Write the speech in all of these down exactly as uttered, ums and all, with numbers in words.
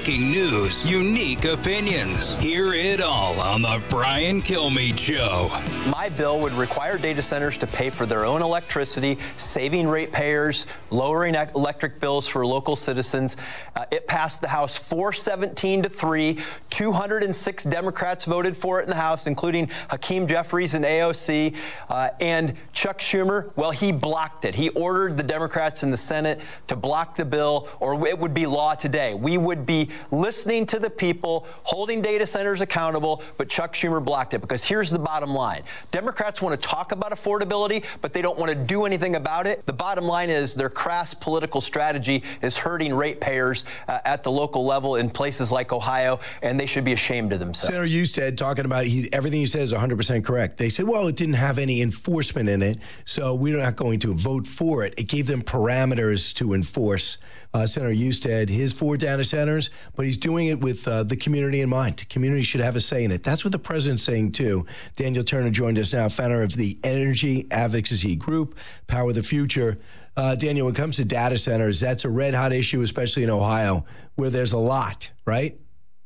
breaking news, unique opinions. Hear it all on the Brian Kilmeade Show. My bill would require data centers to pay for their own electricity, saving ratepayers, lowering electric bills for local citizens. Uh, it passed the House four seventeen to three. two hundred six Democrats voted for it in the House, including Hakeem Jeffries and A O C. Uh, and Chuck Schumer, well, he blocked it. He ordered the Democrats in the Senate to block the bill, or it would be law today. We would be listening to the people, holding data centers accountable, but Chuck Schumer blocked it, because here's the bottom line. Democrats want to talk about affordability, but they don't want to do anything about it. The bottom line is their crass political strategy is hurting ratepayers uh, at the local level in places like Ohio, and they should be ashamed of themselves. Senator Husted talking about he, everything he says is one hundred percent correct. They said, well, it didn't have any enforcement in it, so we're not going to vote for it. It gave them parameters to enforce. Uh, Senator Husted, his four data centers, but he's doing it with uh, the community in mind. The community should have a say in it. That's what the president's saying, too. Daniel Turner joined us now, founder of the Energy Advocacy Group, Power the Future. Uh, Daniel, when it comes to data centers, that's a red-hot issue, especially in Ohio, where there's a lot, right?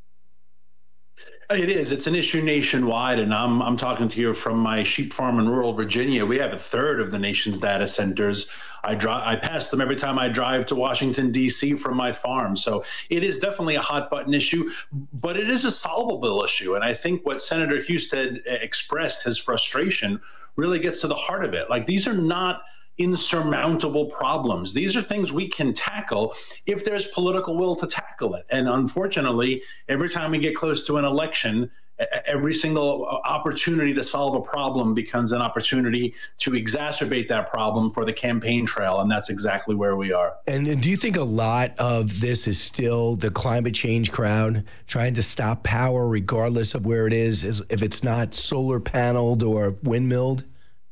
It is. It's an issue nationwide, and I'm I'm talking to you from my sheep farm in rural Virginia. We have a third of the nation's data centers. I drive, I pass them every time I drive to Washington, D C from my farm. So it is definitely a hot button issue, but it is a solvable issue. And I think what Senator Husted expressed, his frustration, really gets to the heart of it. Like, these are not insurmountable problems. These are things we can tackle if there's political will to tackle it. And unfortunately, every time we get close to an election, every single opportunity to solve a problem becomes an opportunity to exacerbate that problem for the campaign trail. And that's exactly where we are. And do you think a lot of this is still the climate change crowd trying to stop power regardless of where it is, if it's not solar paneled or windmilled?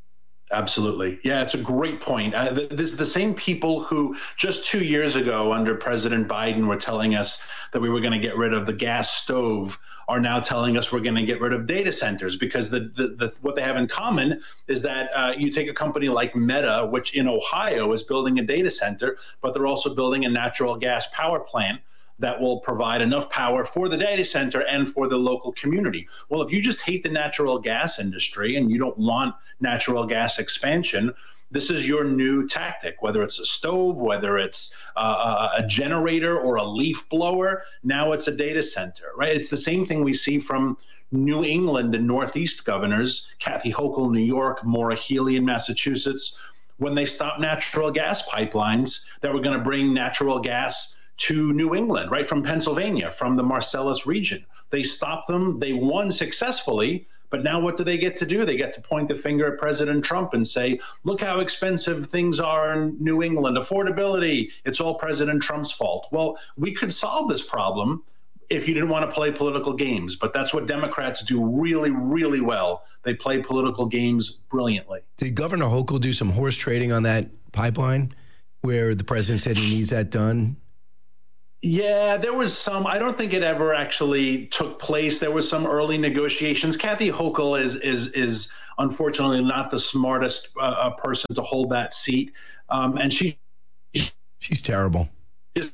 Absolutely. Yeah, it's a great point. Uh, this is the same people who just two years ago under President Biden were telling us that we were going to get rid of the gas stove are now telling us we're going to get rid of data centers, because the, the, the what they have in common is that uh, you take a company like Meta, which in Ohio is building a data center, but they're also building a natural gas power plant that will provide enough power for the data center and for the local community. Well, if you just hate the natural gas industry and you don't want natural gas expansion, this is your new tactic, whether it's a stove, whether it's uh, a generator or a leaf blower. Now it's a data center, right? It's the same thing we see from New England and Northeast governors, Kathy Hochul, New York, Maura Healey in Massachusetts, when they stopped natural gas pipelines that were going to bring natural gas to New England, right, from Pennsylvania, from the Marcellus region. They stopped them. They won successfully. But now what do they get to do? They get to point the finger at President Trump and say, look how expensive things are in New England. Affordability, it's all President Trump's fault. Well, we could solve this problem if you didn't want to play political games. But that's what Democrats do really, really well. They play political games brilliantly. Did Governor Hochul do some horse trading on that pipeline where the president said he needs that done? Yeah, there was some. I don't think it ever actually took place. There was some early negotiations. Kathy Hochul is is is unfortunately not the smartest uh, person to hold that seat, um, and she she's terrible. Is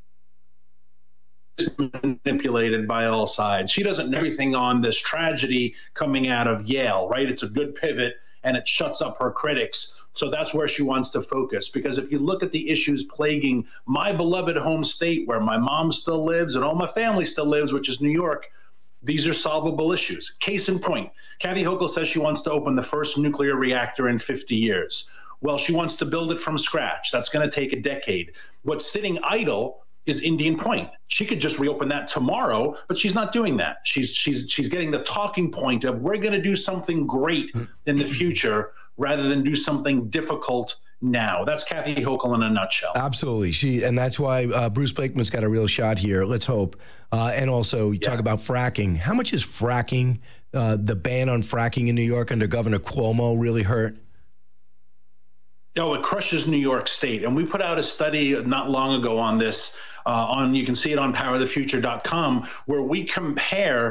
manipulated by all sides. She doesn't know everything on this tragedy coming out of Yale, right? It's a good pivot, and it shuts up her critics. So that's where she wants to focus, because if you look at the issues plaguing my beloved home state where my mom still lives and all my family still lives, which is New York, these are solvable issues. Case in point, Kathy Hochul says she wants to open the first nuclear reactor in fifty years. Well, she wants to build it from scratch. That's going to take a decade. What's sitting idle is Indian Point. She could just reopen that tomorrow, but she's not doing that. She's she's she's getting the talking point of we're going to do something great in the future rather than do something difficult now. That's Kathy Hochul in a nutshell. Absolutely. She, and that's why uh, Bruce Blakeman's got a real shot here. Let's hope. Uh, and also, you yeah. talk about fracking. How much is fracking, uh, the ban on fracking in New York under Governor Cuomo, really hurt? Oh, it crushes New York State. And we put out a study not long ago on this. Uh, on you can see it on power the future dot com, where we compare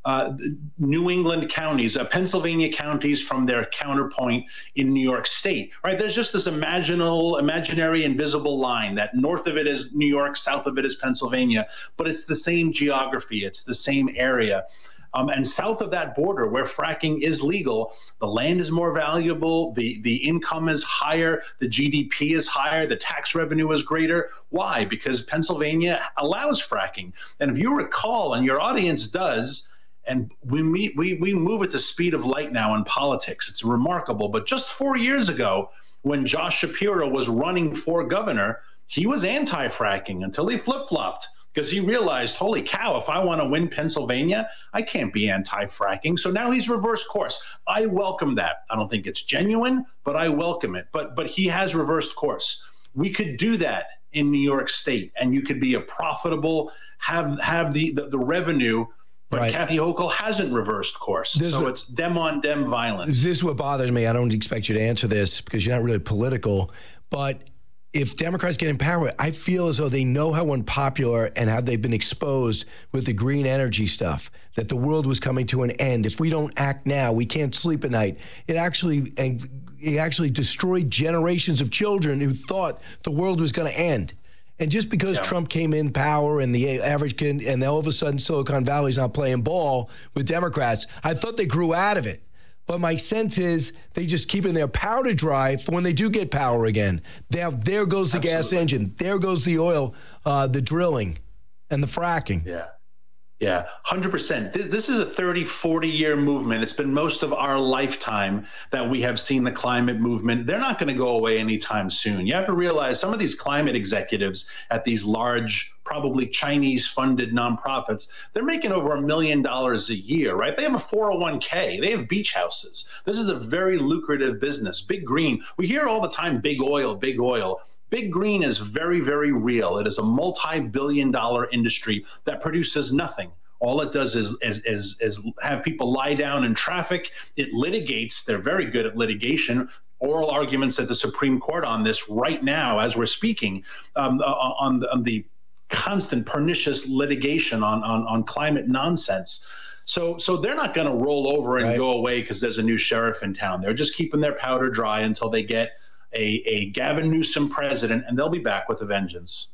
uh, New England counties, uh, Pennsylvania counties from their counterpoint in New York State, right? There's just this imaginal, imaginary, invisible line that north of it is New York, south of it is Pennsylvania, but it's the same geography, it's the same area. Um, and south of that border, where fracking is legal, the land is more valuable, the, the income is higher, the G D P is higher, the tax revenue is greater. Why? Because Pennsylvania allows fracking. And if you recall, and your audience does, and we, meet, we, we move at the speed of light now in politics. It's remarkable. But just four years ago, when Josh Shapiro was running for governor, he was anti-fracking until he flip-flopped, because he realized, holy cow, if I want to win Pennsylvania, I can't be anti-fracking. So now he's reversed course. I welcome that. I don't think it's genuine, but I welcome it. But but he has reversed course. We could do that in New York State, and you could be a profitable, have have the, the, the revenue, but right. Kathy Hochul hasn't reversed course. This so what, it's dem on dem violence. This is what bothers me. I don't expect you to answer this because you're not really political, but if Democrats get in power, I feel as though they know how unpopular and how they've been exposed with the green energy stuff, that the world was coming to an end. If we don't act now, we can't sleep at night. It actually, it actually destroyed generations of children who thought the world was going to end. And just because yeah. Trump came in power and the average kid, and all of a sudden Silicon Valley's not playing ball with Democrats, I thought they grew out of it. But my sense is they just keeping their powder dry for when they do get power again. Now, there goes the Absolutely. gas engine. There goes the oil, uh, the drilling, and the fracking. Yeah. Yeah, one hundred percent. This, this is a thirty, forty year movement. It's been most of our lifetime that we have seen the climate movement. They're not going to go away anytime soon. You have to realize some of these climate executives at these large, probably Chinese funded nonprofits, they're making over a million dollars a year, right? They have a four oh one k. They have beach houses. This is a very lucrative business. Big Green. We hear all the time, big oil, big oil. Big Green is very, very real. It is a multi-billion dollar industry that produces nothing. All it does is, is, is, is have people lie down in traffic. It litigates. They're very good at litigation. Oral arguments at the Supreme Court on this right now as we're speaking, um, on, the, on the constant pernicious litigation on, on, on climate nonsense. So, so they're not going to roll over and right. go away because there's a new sheriff in town. They're just keeping their powder dry until they get A, a Gavin Newsom president, and they'll be back with a vengeance.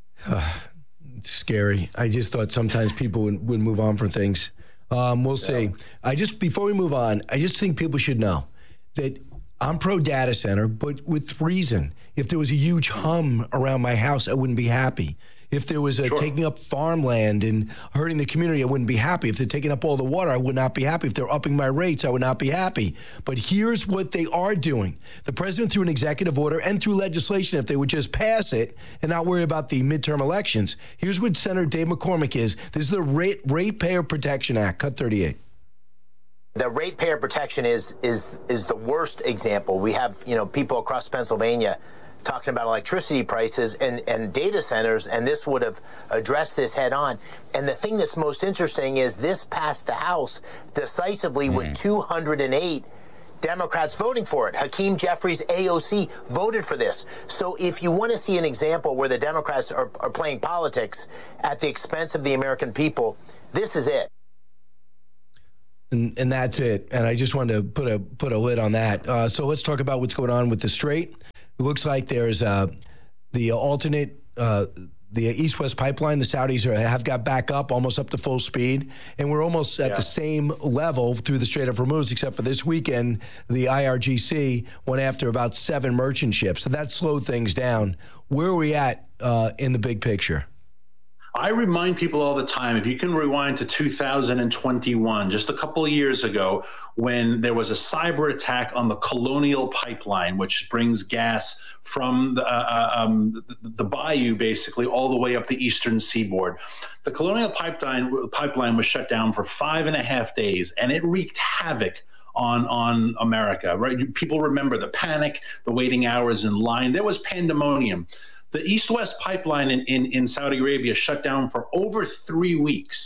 It's scary. I just thought sometimes people would, would move on from things. Um, we'll see. Yeah. I just, before we move on, I just think people should know that I'm pro data center, but with reason. If there was a huge hum around my house, I wouldn't be happy. If there was a sure. taking up farmland and hurting the community, I wouldn't be happy. If they're taking up all the water, I would not be happy. If they're upping my rates, I would not be happy. But here's what they are doing. The president, through an executive order and through legislation, if they would just pass it and not worry about the midterm elections, here's what Senator Dave McCormick is. This is the Rate, Ratepayer Protection Act, cut thirty-eight. The ratepayer protection is is is the worst example. We have, you know, people across Pennsylvania talking about electricity prices and, and data centers, and this would have addressed this head on. And the thing that's most interesting is this passed the House decisively mm-hmm. with two hundred eight Democrats voting for it. Hakeem Jeffries, A O C, voted for this. So if you want to see an example where the Democrats are, are playing politics at the expense of the American people, this is it. And, and that's it. And I just wanted to put a put a lid on that. Uh, so let's talk about what's going on with the Strait. It looks like there's uh, the alternate, uh, the East-West pipeline. The Saudis are, have got back up, almost up to full speed. And we're almost at yeah. the same level through the Strait of Hormuz, except for this weekend, the I R G C went after about seven merchant ships. So that slowed things down. Where are we at uh, in the big picture? I remind people all the time, if you can rewind to two thousand twenty-one, just a couple of years ago, when there was a cyber attack on the Colonial Pipeline, which brings gas from the, uh, um, the, the bayou, basically, all the way up the eastern seaboard. The Colonial Pipeline, pipeline was shut down for five and a half days, and it wreaked havoc on on America, right? People remember the panic, the waiting hours in line. There was pandemonium. The East-West pipeline in, in, in Saudi Arabia shut down for over three weeks.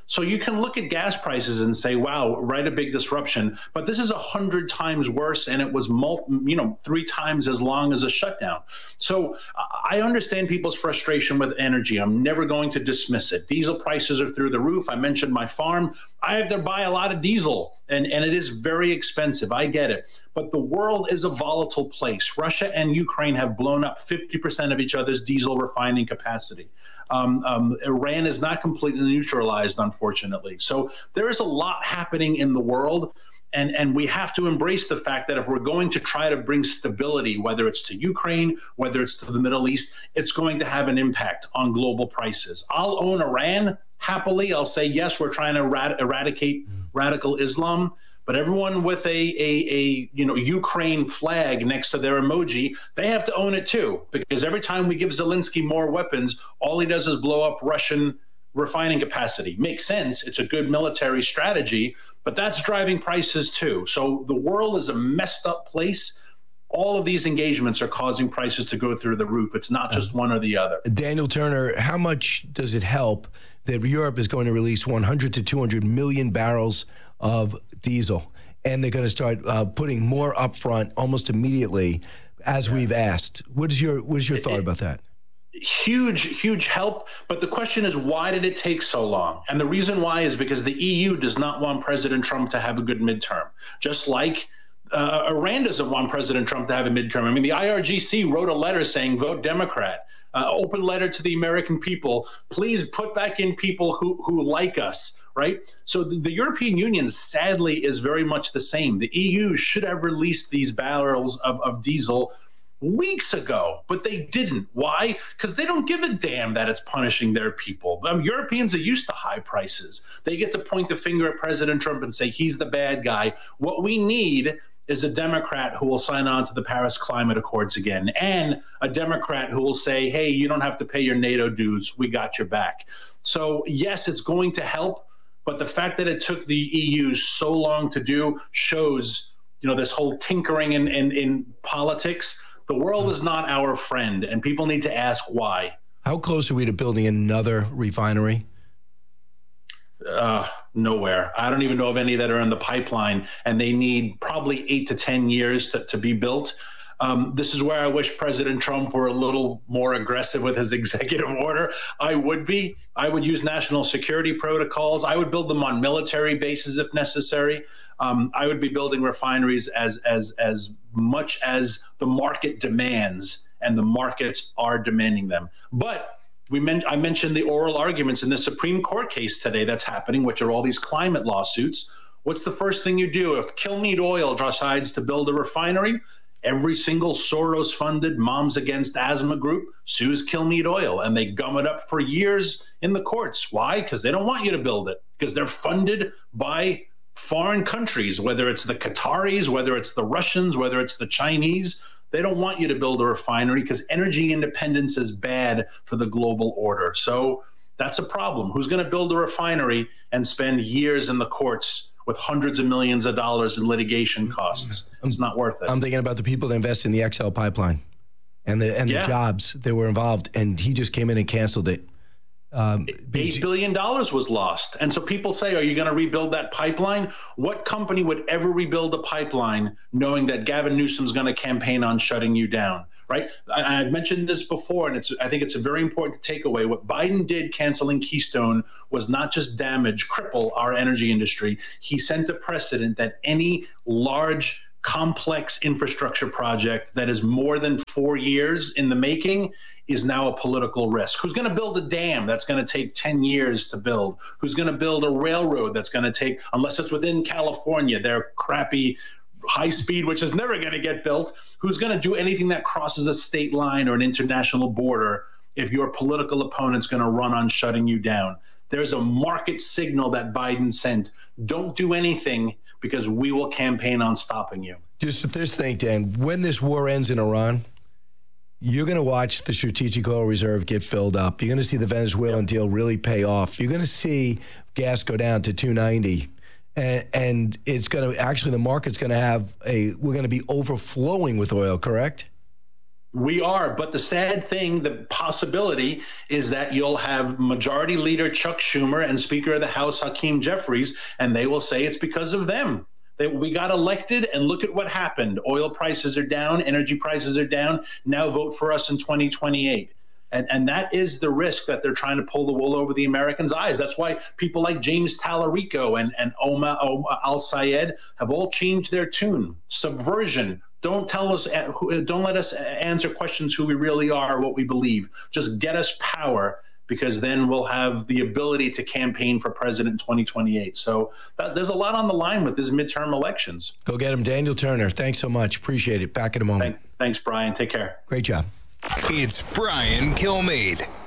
So you can look at gas prices and say, wow, right, a big disruption. But this is a hundred times worse, and it was multi, you know, three times as long as a shutdown. So I understand people's frustration with energy. I'm never going to dismiss it. Diesel prices are through the roof. I mentioned my farm. I have to buy a lot of diesel, and, and it is very expensive. I get it. But the world is a volatile place. Russia and Ukraine have blown up fifty percent of each other's diesel refining capacity. Um, um, Iran is not completely neutralized, unfortunately. So there is a lot happening in the world, and, and we have to embrace the fact that if we're going to try to bring stability, whether it's to Ukraine, whether it's to the Middle East, it's going to have an impact on global prices. I'll own Iran happily. I'll say, yes, we're trying to erad- eradicate radical Islam. But everyone with a, a, a you know Ukraine flag next to their emoji, they have to own it too. Because every time we give Zelensky more weapons, all he does is blow up Russian refining capacity. Makes sense. It's a good military strategy, but that's driving prices too. So the world is a messed up place. All of these engagements are causing prices to go through the roof. It's not just one or the other. Daniel Turner, how much does it help that Europe is going to release one hundred to two hundred million barrels of diesel, and they're going to start uh, putting more upfront almost immediately, as yeah. we've asked? What is your what is your thought it, about that? Huge, huge help. But the question is, why did it take so long? And the reason why is because the E U does not want President Trump to have a good midterm, just like uh, Iran doesn't want President Trump to have a midterm. I mean, the I R G C wrote a letter saying, vote Democrat. Uh, open letter to the American people. Please put back in people who, who like us, right? So the, the European Union, sadly, is very much the same. The E U should have released these barrels of, of diesel weeks ago, but they didn't. Why? Because they don't give a damn that it's punishing their people. Um, Europeans are used to high prices. They get to point the finger at President Trump and say, he's the bad guy. What we need is a Democrat who will sign on to the Paris Climate Accords again, and a Democrat who will say, hey, you don't have to pay your NATO dues. We got your back. So, yes, it's going to help, but the fact that it took the E U so long to do shows, you know, this whole tinkering in, in, in politics. The world is not our friend, and people need to ask why. How close are we to building another refinery? Uh, nowhere. I don't even know of any that are in the pipeline, and they need probably eight to ten years to, to be built. Um, this is where I wish President Trump were a little more aggressive with his executive order. I would be. I would use national security protocols. I would build them on military bases if necessary. Um, I would be building refineries as as as much as the market demands, and the markets are demanding them. But We men- I mentioned the oral arguments in the Supreme Court case today that's happening, which are all these climate lawsuits. What's the first thing you do? If Kilmeade Oil decides to build a refinery, every single Soros-funded Moms Against Asthma group sues Kilmeade Oil, and they gum it up for years in the courts. Why? Because they don't want you to build it, because they're funded by foreign countries, whether it's the Qataris, whether it's the Russians, whether it's the Chinese. They don't want you to build a refinery because energy independence is bad for the global order. So that's a problem. Who's going to build a refinery and spend years in the courts with hundreds of millions of dollars in litigation costs? It's not worth it. I'm thinking about the people that invest in the X L pipeline and the and yeah. the jobs that were involved, and he just came in and canceled it. Um, Eight billion dollars was lost. And so people say, are you going to rebuild that pipeline? What company would ever rebuild a pipeline knowing that Gavin Newsom's going to campaign on shutting you down, right? I, I've mentioned this before, and it's I think it's a very important takeaway. What Biden did canceling Keystone was not just damage, cripple our energy industry. He sent a precedent that any large, complex infrastructure project that is more than four years in the making is now a political risk. Who's going to build a dam that's going to take ten years to build? Who's going to build a railroad that's going to take, unless it's within California, their crappy high speed, which is never going to get built? Who's going to do anything that crosses a state line or an international border if your political opponent's going to run on shutting you down? There's a market signal that Biden sent. Don't do anything because we will campaign on stopping you. Just this thing, Dan, when this war ends in Iran, you're going to watch the strategic oil reserve get filled up. You're going to see the Venezuelan yep. deal really pay off. You're going to see gas go down to two ninety. And, and it's going to actually, the market's going to have a, we're going to be overflowing with oil, correct? We are, but the sad thing, the possibility is that you'll have Majority Leader Chuck Schumer and Speaker of the House Hakeem Jeffries, and they will say it's because of them. They, we got elected, and look at what happened. Oil prices are down, energy prices are down. Now vote for us in twenty twenty-eight. And, and that is the risk that they're trying to pull the wool over the Americans' eyes. That's why people like James Tallarico and, and Omar Al-Sayed have all changed their tune. Subversion. Don't tell us, don't let us answer questions who we really are, what we believe. Just get us power, because then we'll have the ability to campaign for president in twenty twenty-eight. So that, there's a lot on the line with these midterm elections. Go get him. Daniel Turner, thanks so much. Appreciate it. Back in a moment. Thank, thanks, Brian. Take care. Great job. It's Brian Kilmeade.